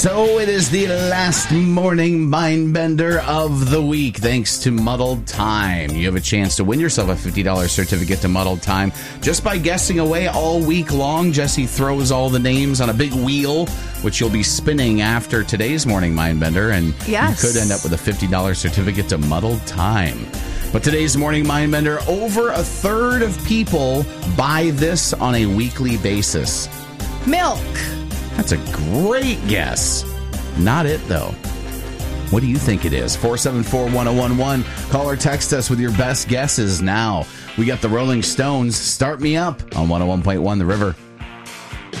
So it is the last morning mind bender of the week, thanks to Muddled Time. You have a chance to win yourself a $50 certificate to Muddled Time just by guessing away all week long. Jesse throws all the names on a big wheel, which you'll be spinning after today's morning mind bender, and yes, you could end up with a $50 certificate to Muddled Time. But today's morning mind bender, over a third of people buy this on a weekly basis. Milk. That's a great guess. Not it, though. What do you think it is? 474-1011. Call or text us with your best guesses now. We got the Rolling Stones. Start Me Up on 101.1 The River.